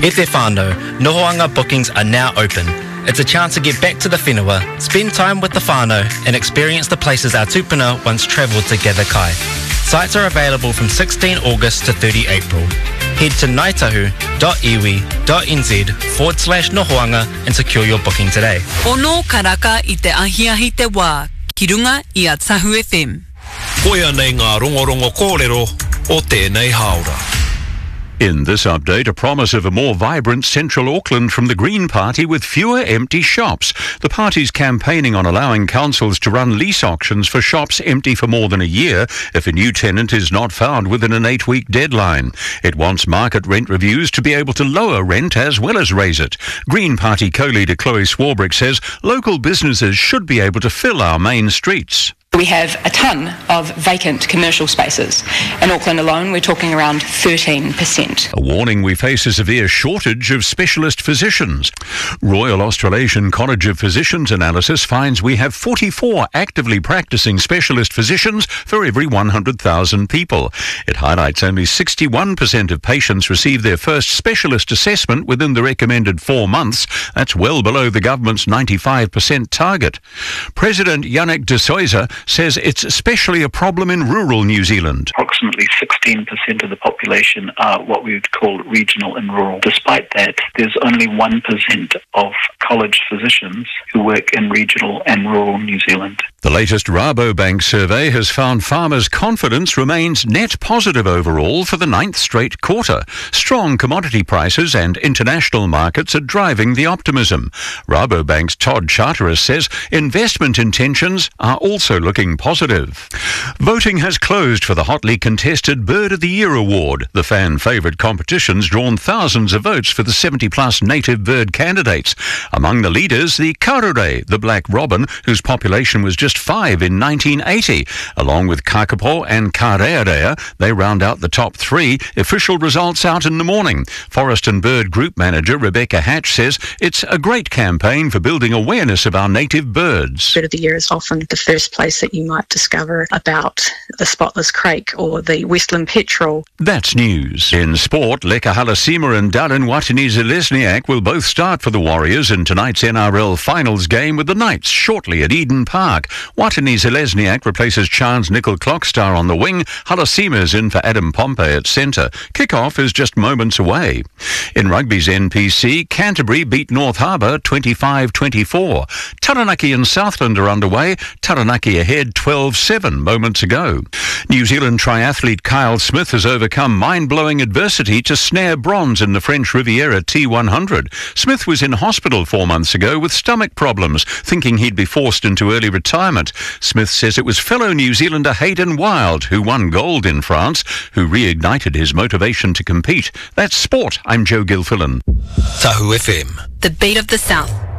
E te whānau, Nohoanga bookings are now open. It's a chance to get back to the whenua, spend time with the whānau and experience the places our tupuna once travelled to gather kai. Sites are available from 16 August to 30 April. Head to ngaitahu.iwi.nz/Nohoanga and secure your booking today. Ono karaka I te ahiahi te wā, ki runga I a Tahu FM. Koia nei ngā rongorongo kōrero o tēnei haora. In this update, a promise of a more vibrant central Auckland from the Green Party with fewer empty shops. The party's campaigning on allowing councils to run lease auctions for shops empty for more than a year if a new tenant is not found within an 8-week deadline. It wants market rent reviews to be able to lower rent as well as raise it. Green Party co-leader Chloe Swarbrick says local businesses should be able to fill our main streets. We have a ton of vacant commercial spaces. In Auckland alone, we're talking around 13%. A warning we face a severe shortage of specialist physicians. Royal Australasian College of Physicians analysis finds we have 44 actively practicing specialist physicians for every 100,000 people. It highlights only 61% of patients receive their first specialist assessment within the recommended 4 months. That's well below the government's 95% target. President Yannick de Souza says it's especially a problem in rural New Zealand. Approximately 16% of the population are what we would call regional and rural. Despite that, there's only 1% of college physicians who work in regional and rural New Zealand. The latest Rabobank survey has found farmers' confidence remains net positive overall for the 9th straight quarter. Strong commodity prices and international markets are driving the optimism. Rabobank's Todd Charteris says investment intentions are also looking positive. Voting has closed for the hotly contested Bird of the Year award. The fan favourite competition's drawn thousands of votes for the 70-plus native bird candidates. Among the leaders, the karore, the black robin, whose population was just 5 in 1980. Along with kakapo and karearea, they round out the top 3. Official results out in the morning. Forest and Bird Group Manager Rebecca Hatch says it's a great campaign for building awareness of our native birds. Bird of the Year is often the first place that you might discover about the spotless crake or the Westland petrel. That's news. In sport, Leka Halasima and Darren Watene-Zelezniak will both start for the Warriors in tonight's NRL Finals game with the Knights shortly at Eden Park. Watene-Zelezniak replaces Chance Nickel-Clockstar on the wing. Halasima's in for Adam Pompey at centre. Kick-off is just moments away. In rugby's NPC, Canterbury beat North Harbour 25-24. Taranaki and Southland are underway. Taranaki ahead 12-7 moments ago. New Zealand triathlete Kyle Smith has overcome mind-blowing adversity to snare bronze in the French Riviera T100. Smith was in hospital 4 months ago with stomach problems, thinking he'd be forced into early retirement. Smith says it was fellow New Zealander Hayden Wild, who won gold in France, who reignited his motivation to compete. That's sport. I'm Joe Gilfillan. Tahu FM. The beat of the South.